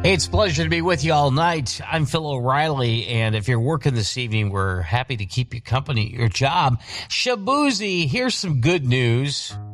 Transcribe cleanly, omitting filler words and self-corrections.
Hey, it's a pleasure to be with you all night. I'm Phil O'Reilly, and if you're working this evening, we're happy to keep you company at your job. Shaboozey, here's some good news.